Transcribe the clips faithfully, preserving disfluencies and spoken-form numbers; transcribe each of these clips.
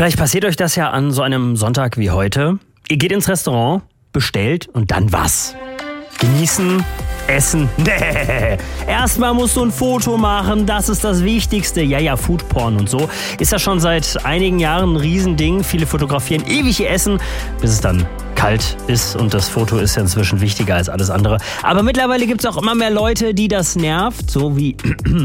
Vielleicht passiert euch das ja an so einem Sonntag wie heute. Ihr geht ins Restaurant, bestellt und dann was? Genießen, essen. Nee. Erstmal musst du ein Foto machen, das ist das Wichtigste. Ja, ja, Foodporn und so ist ja schon seit einigen Jahren ein Riesending. Viele fotografieren ewig ihr Essen, bis es dann kalt ist und das Foto ist ja inzwischen wichtiger als alles andere. Aber mittlerweile gibt es auch immer mehr Leute, die das nervt, so wie...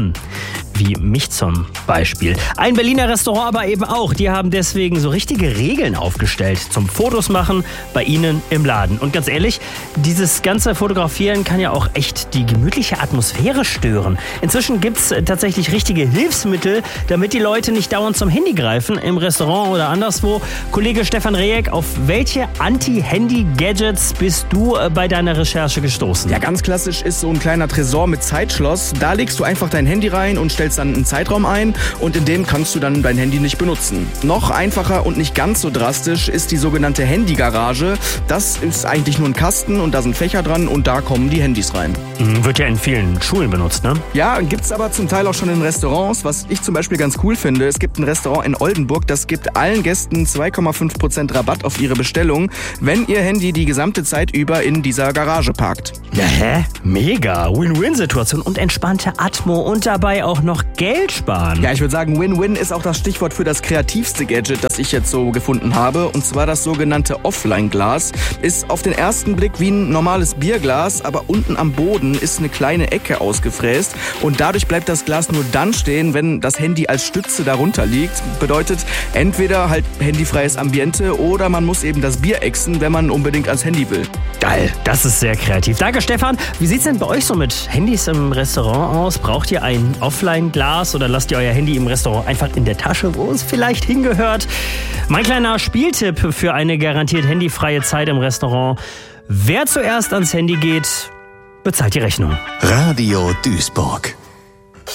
wie mich zum Beispiel. Ein Berliner Restaurant aber eben auch. Die haben deswegen so richtige Regeln aufgestellt zum Fotos machen bei ihnen im Laden. Und ganz ehrlich, dieses ganze Fotografieren kann ja auch echt die gemütliche Atmosphäre stören. Inzwischen gibt es tatsächlich richtige Hilfsmittel, damit die Leute nicht dauernd zum Handy greifen, im Restaurant oder anderswo. Kollege Stefan Rejek, auf welche Anti-Handy-Gadgets bist du bei deiner Recherche gestoßen? Ja, ganz klassisch ist so ein kleiner Tresor mit Zeitschloss. Da legst du einfach dein Handy rein und stellst dann einen Zeitraum ein und in dem kannst du dann dein Handy nicht benutzen. Noch einfacher und nicht ganz so drastisch ist die sogenannte Handygarage. Das ist eigentlich nur ein Kasten und da sind Fächer dran und da kommen die Handys rein. Wird ja in vielen Schulen benutzt, ne? Ja, gibt's aber zum Teil auch schon in Restaurants, was ich zum Beispiel ganz cool finde. Es gibt ein Restaurant in Oldenburg, das gibt allen Gästen zwei Komma fünf Prozent Rabatt auf ihre Bestellung, wenn ihr Handy die gesamte Zeit über in dieser Garage parkt. Ja, hä? Mega. Win-Win-Situation und entspannte Atmo und dabei auch noch Geld sparen. Ja, ich würde sagen, Win-Win ist auch das Stichwort für das kreativste Gadget, das ich jetzt so gefunden habe. Und zwar das sogenannte Offline-Glas. Ist auf den ersten Blick wie ein normales Bierglas, aber unten am Boden ist eine kleine Ecke ausgefräst. Und dadurch bleibt das Glas nur dann stehen, wenn das Handy als Stütze darunter liegt. Bedeutet, entweder halt handyfreies Ambiente oder man muss eben das Bier exen, wenn man unbedingt ans Handy will. Geil, das ist sehr kreativ. Danke, Stefan. Wie sieht's denn bei euch so mit Handys im Restaurant aus? Braucht ihr ein Offline-Glas oder lasst ihr euer Handy im Restaurant einfach in der Tasche, wo es vielleicht hingehört? Mein kleiner Spieltipp für eine garantiert handyfreie Zeit im Restaurant. Wer zuerst ans Handy geht, bezahlt die Rechnung. Radio Duisburg.